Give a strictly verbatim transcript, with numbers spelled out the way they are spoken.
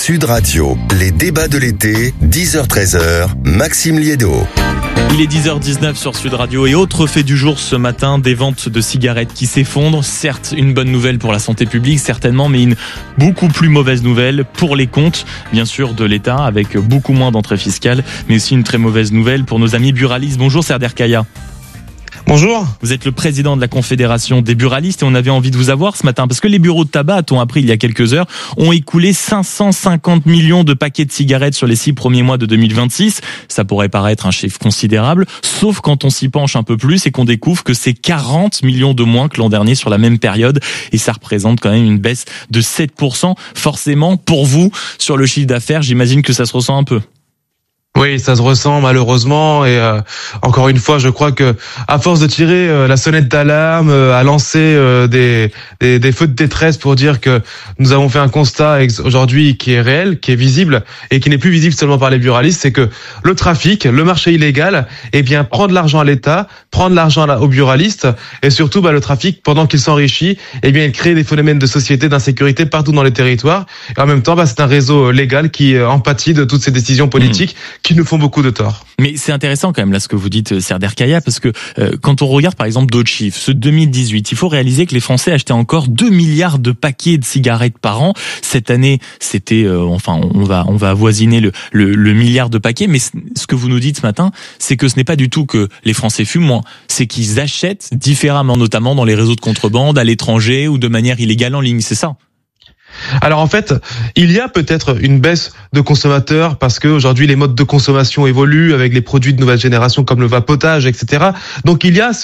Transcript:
Sud Radio, les débats de l'été, dix heures treize heures, Maxime Liédo. Il est dix heures dix-neuf sur Sud Radio et autre fait du jour ce matin, des ventes de cigarettes qui s'effondrent. Certes, une bonne nouvelle pour la santé publique, certainement, mais une beaucoup plus mauvaise nouvelle pour les comptes, bien sûr, de l'État, avec beaucoup moins d'entrées fiscales, mais aussi une très mauvaise nouvelle pour nos amis buralistes. Bonjour Serder Kaya. Bonjour. Vous êtes le président de la Confédération des buralistes et on avait envie de vous avoir ce matin parce que les bureaux de tabac, a-t-on appris il y a quelques heures, ont écoulé cinq cent cinquante millions de paquets de cigarettes sur les six premiers mois de deux mille vingt-six. Ça pourrait paraître un chiffre considérable, sauf quand on s'y penche un peu plus et qu'on découvre que c'est quarante millions de moins que l'an dernier sur la même période et ça représente quand même une baisse de sept pour cent. Forcément, pour vous, sur le chiffre d'affaires, j'imagine que ça se ressent un peu. Oui, ça se ressent malheureusement et euh, encore une fois, je crois que à force de tirer euh, la sonnette d'alarme, euh, à lancer euh, des, des des feux de détresse pour dire que nous avons fait un constat aujourd'hui qui est réel, qui est visible et qui n'est plus visible seulement par les buralistes, c'est que le trafic, le marché illégal, eh bien prend de l'argent à l'État, prend de l'argent aux buralistes et surtout bah, le trafic pendant qu'il s'enrichit, eh bien il crée des phénomènes de société, d'insécurité partout dans les territoires et en même temps bah, c'est un réseau légal qui euh, en pâtit de toutes ces décisions politiques. Mmh. qui nous font beaucoup de tort. Mais c'est intéressant quand même là ce que vous dites, Serder Kaya, parce que euh, quand on regarde par exemple d'autres chiffres, ce deux mille dix-huit, il faut réaliser que les Français achetaient encore deux milliards de paquets de cigarettes par an. Cette année, c'était, euh, enfin, on va on va avoisiner le, le le milliard de paquets. Mais ce que vous nous dites ce matin, c'est que ce n'est pas du tout que les Français fument moins, c'est qu'ils achètent différemment, notamment dans les réseaux de contrebande, à l'étranger ou de manière illégale en ligne. C'est ça? Alors en fait, il y a peut-être une baisse de consommateurs parce que aujourd'hui les modes de consommation évoluent avec les produits de nouvelle génération comme le vapotage, et cetera. Donc il y a